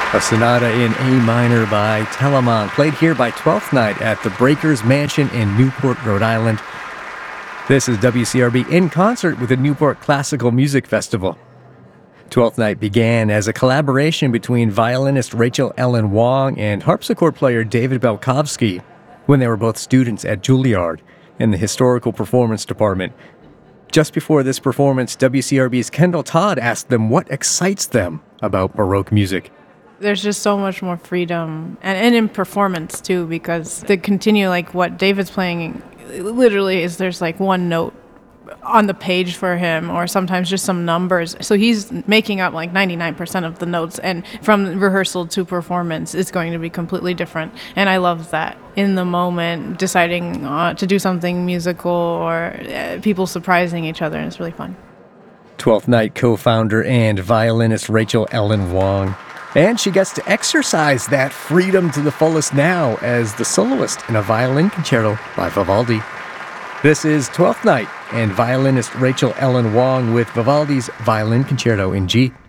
A sonata in A minor by Telemann, played here by Twelfth Night at the Breakers Mansion in Newport, Rhode Island. This is WCRB in concert with the Newport Classical Music Festival. Twelfth Night began as a collaboration between violinist Rachel Ellen Wong and harpsichord player David Belkovsky when they were both students at Juilliard in the Historical Performance Department. Just before this performance, WCRB's Kendall Todd asked them what excites them about Baroque music. There's just so much more freedom, and in performance too, because they continue like what David's playing literally is there's like one note on the page for him, or sometimes just some numbers. So he's making up like 99% of the notes, and from rehearsal to performance, it's going to be completely different. And I love that in the moment, deciding to do something musical or people surprising each other, and it's really fun. Twelfth Night co-founder and violinist Rachel Ellen Wong. And she gets to exercise that freedom to the fullest now as the soloist in a violin concerto by Vivaldi. This is Twelfth Night and violinist Rachel Ellen Wong with Vivaldi's Violin Concerto in G.